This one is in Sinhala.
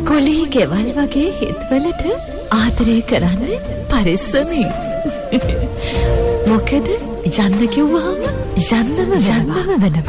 කොලේ ගෙවල් වගේ හිතවලට ආදරය කරන්න පරිස්සමෙන්. මොකද යන්න කිව්වහම යන්නම වෙනවා.